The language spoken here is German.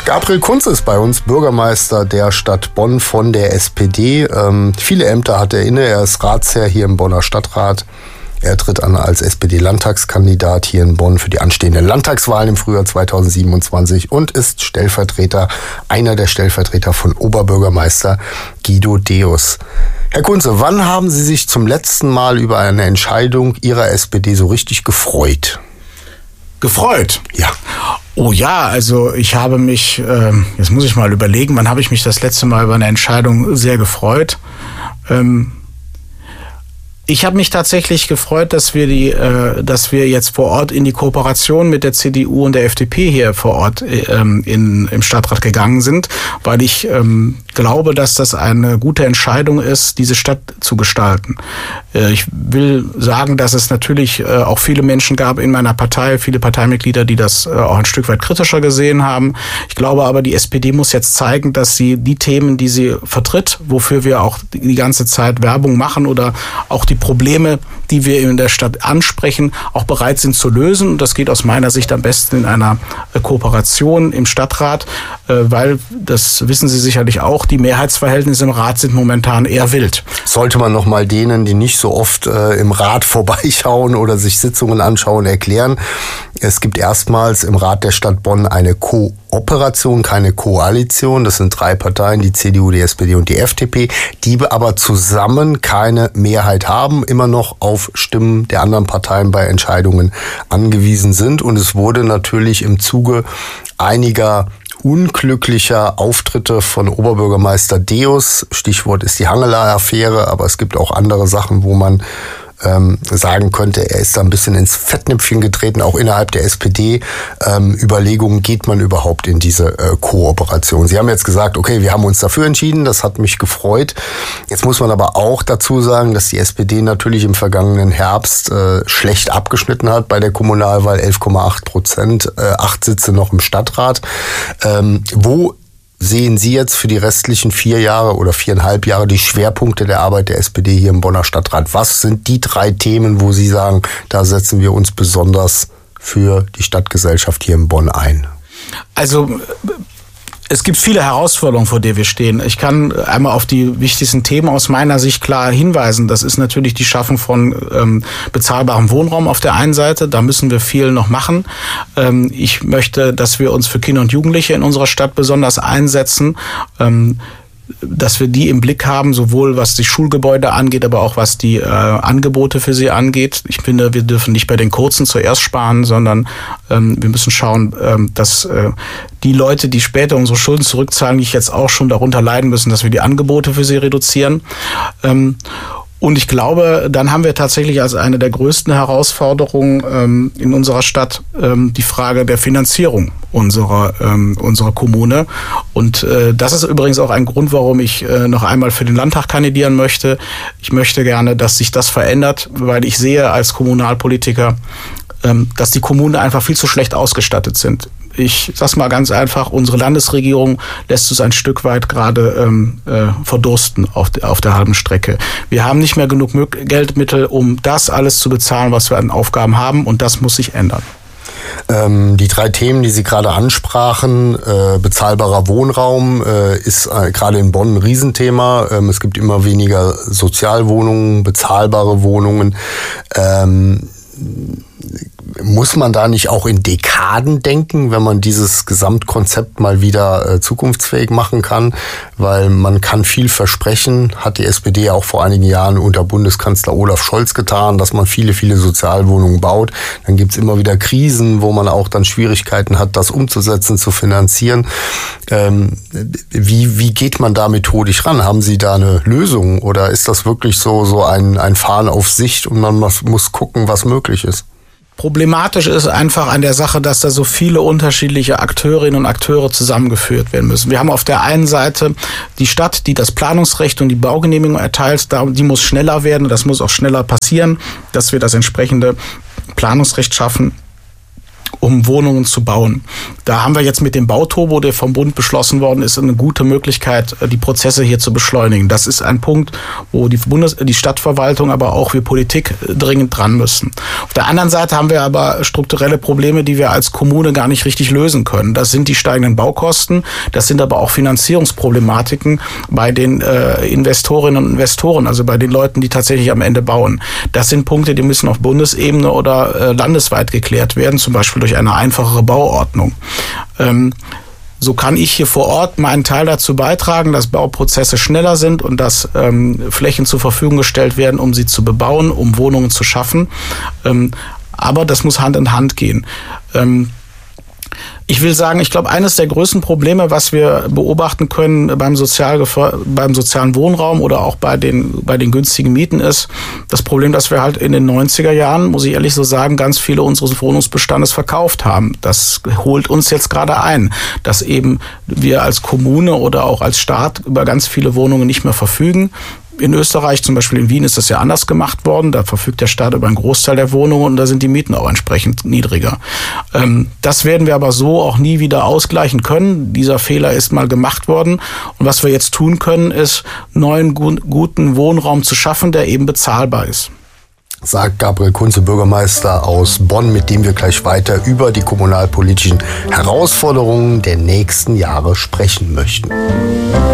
Gabriel Kunze ist bei uns, Bürgermeister der Stadt Bonn von der SPD. Viele Ämter hat er inne. Er ist Ratsherr hier im Bonner Stadtrat. Er tritt an als SPD-Landtagskandidat hier in Bonn für die anstehenden Landtagswahlen im Frühjahr 2027 und ist einer der Stellvertreter von Oberbürgermeister Guido Deus. Herr Kunze, wann haben Sie sich zum letzten Mal über eine Entscheidung Ihrer SPD so richtig gefreut? Gefreut? Ja. Oh ja, also ich habe mich, jetzt muss ich mal überlegen, wann habe ich mich das letzte Mal über eine Entscheidung sehr gefreut? Ich habe mich tatsächlich gefreut, dass wir jetzt vor Ort in die Kooperation mit der CDU und der FDP hier vor Ort im Stadtrat gegangen sind, weil ich glaube, dass das eine gute Entscheidung ist, diese Stadt zu gestalten. Ich will sagen, dass es natürlich auch viele Menschen gab in meiner Partei, viele Parteimitglieder, die das auch ein Stück weit kritischer gesehen haben. Ich glaube aber, die SPD muss jetzt zeigen, dass sie die Themen, die sie vertritt, wofür wir auch die ganze Zeit Werbung machen oder auch die Probleme, die wir in der Stadt ansprechen, auch bereit sind zu lösen. Und das geht aus meiner Sicht am besten in einer Kooperation im Stadtrat, weil, das wissen Sie sicherlich auch, die Mehrheitsverhältnisse im Rat sind momentan eher wild. Sollte man noch mal denen, die nicht so oft im Rat vorbeischauen oder sich Sitzungen anschauen, erklären. Es gibt erstmals im Rat der Stadt Bonn eine Kooperation, keine Koalition. Das sind 3 Parteien, die CDU, die SPD und die FDP, die aber zusammen keine Mehrheit haben, immer noch auf Stimmen der anderen Parteien bei Entscheidungen angewiesen sind. Und es wurde natürlich im Zuge einiger unglücklicher Auftritte von Oberbürgermeister Deus, Stichwort ist die Hangela-Affäre, aber es gibt auch andere Sachen, wo man sagen könnte, er ist da ein bisschen ins Fettnäpfchen getreten, auch innerhalb der SPD. Überlegungen, geht man überhaupt in diese Kooperation? Sie haben jetzt gesagt, okay, wir haben uns dafür entschieden, das hat mich gefreut. Jetzt muss man aber auch dazu sagen, dass die SPD natürlich im vergangenen Herbst schlecht abgeschnitten hat bei der Kommunalwahl, 11,8%, 8 Sitze noch im Stadtrat. Wo sehen Sie jetzt für die restlichen 4 Jahre oder 4,5 Jahre die Schwerpunkte der Arbeit der SPD hier im Bonner Stadtrat? Was sind die 3 Themen, wo Sie sagen, da setzen wir uns besonders für die Stadtgesellschaft hier in Bonn ein? Also es gibt viele Herausforderungen, vor denen wir stehen. Ich kann einmal auf die wichtigsten Themen aus meiner Sicht klar hinweisen. Das ist natürlich die Schaffung von bezahlbarem Wohnraum auf der einen Seite. Da müssen wir viel noch machen. Ich möchte, dass wir uns für Kinder und Jugendliche in unserer Stadt besonders einsetzen, dass wir die im Blick haben, sowohl was die Schulgebäude angeht, aber auch was die Angebote für sie angeht. Ich finde, wir dürfen nicht bei den Kurzen zuerst sparen, sondern wir müssen schauen, dass die Leute, die später unsere Schulden zurückzahlen, nicht jetzt auch schon darunter leiden müssen, dass wir die Angebote für sie reduzieren. Und ich glaube, dann haben wir tatsächlich als eine der größten Herausforderungen in unserer Stadt die Frage der Finanzierung unserer Kommune. Und das ist übrigens auch ein Grund, warum ich noch einmal für den Landtag kandidieren möchte. Ich möchte gerne, dass sich das verändert, weil ich sehe als Kommunalpolitiker, dass die Kommunen einfach viel zu schlecht ausgestattet sind. Ich sag's mal ganz einfach, unsere Landesregierung lässt uns ein Stück weit gerade verdursten auf der halben Strecke. Wir haben nicht mehr genug Geldmittel, um das alles zu bezahlen, was wir an Aufgaben haben, und das muss sich ändern. Die 3 Themen, die Sie gerade ansprachen, bezahlbarer Wohnraum ist gerade in Bonn ein Riesenthema. Es gibt immer weniger Sozialwohnungen, bezahlbare Wohnungen. Muss man da nicht auch in Dekaden denken, wenn man dieses Gesamtkonzept mal wieder zukunftsfähig machen kann? Weil man kann viel versprechen, hat die SPD auch vor einigen Jahren unter Bundeskanzler Olaf Scholz getan, dass man viele, viele Sozialwohnungen baut. Dann gibt's immer wieder Krisen, wo man auch dann Schwierigkeiten hat, das umzusetzen, zu finanzieren. Wie geht man da methodisch ran? Haben Sie da eine Lösung oder ist das wirklich so ein Fahren auf Sicht und man muss gucken, was möglich ist? Problematisch ist einfach an der Sache, dass da so viele unterschiedliche Akteurinnen und Akteure zusammengeführt werden müssen. Wir haben auf der einen Seite die Stadt, die das Planungsrecht und die Baugenehmigung erteilt. Die muss schneller werden, das muss auch schneller passieren, dass wir das entsprechende Planungsrecht schaffen. um Wohnungen zu bauen. Da haben wir jetzt mit dem Bauturbo, der vom Bund beschlossen worden ist, eine gute Möglichkeit, die Prozesse hier zu beschleunigen. Das ist ein Punkt, wo die Stadtverwaltung, aber auch wir Politik dringend dran müssen. Auf der anderen Seite haben wir aber strukturelle Probleme, die wir als Kommune gar nicht richtig lösen können. Das sind die steigenden Baukosten, das sind aber auch Finanzierungsproblematiken bei den Investorinnen und Investoren, also bei den Leuten, die tatsächlich am Ende bauen. Das sind Punkte, die müssen auf Bundesebene oder landesweit geklärt werden, zum Beispiel durch eine einfachere Bauordnung. So kann ich hier vor Ort meinen Teil dazu beitragen, dass Bauprozesse schneller sind und dass Flächen zur Verfügung gestellt werden, um sie zu bebauen, um Wohnungen zu schaffen. Aber das muss Hand in Hand gehen. Ich will sagen, ich glaube, eines der größten Probleme, was wir beobachten können beim sozialen Wohnraum oder auch bei den günstigen Mieten ist, das Problem, dass wir halt in den 90er Jahren, muss ich ehrlich so sagen, ganz viele unseres Wohnungsbestandes verkauft haben. Das holt uns jetzt gerade ein, dass eben wir als Kommune oder auch als Staat über ganz viele Wohnungen nicht mehr verfügen. In Österreich, zum Beispiel in Wien, ist das ja anders gemacht worden. Da verfügt der Staat über einen Großteil der Wohnungen und da sind die Mieten auch entsprechend niedriger. Das werden wir aber so auch nie wieder ausgleichen können. Dieser Fehler ist mal gemacht worden. Und was wir jetzt tun können, ist, neuen guten Wohnraum zu schaffen, der eben bezahlbar ist. Sagt Gabriel Kunze, Bürgermeister aus Bonn, mit dem wir gleich weiter über die kommunalpolitischen Herausforderungen der nächsten Jahre sprechen möchten.